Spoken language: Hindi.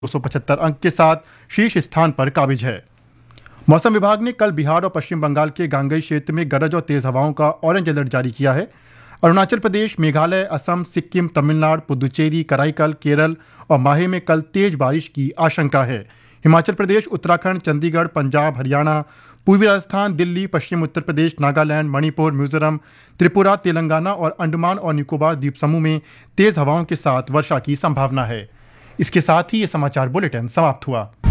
275 अंक के साथ शीर्ष स्थान पर काबिज है। मौसम विभाग ने कल बिहार और पश्चिम बंगाल के गांगेय क्षेत्र में गरज और तेज हवाओं का ऑरेंज अलर्ट जारी किया है। अरुणाचल प्रदेश, मेघालय, असम, सिक्किम, तमिलनाडु, पुदुचेरी, कराईकल, केरल और माहे में कल तेज बारिश की आशंका है। हिमाचल प्रदेश, उत्तराखंड, चंडीगढ़, पंजाब, हरियाणा, पूर्वी राजस्थान, दिल्ली, पश्चिम उत्तर प्रदेश, नागालैंड, मणिपुर, मिजोरम, त्रिपुरा, तेलंगाना और अंडमान और निकोबार द्वीप समूह में तेज हवाओं के साथ वर्षा की संभावना है। इसके साथ ही ये समाचार बुलेटिन समाप्त हुआ।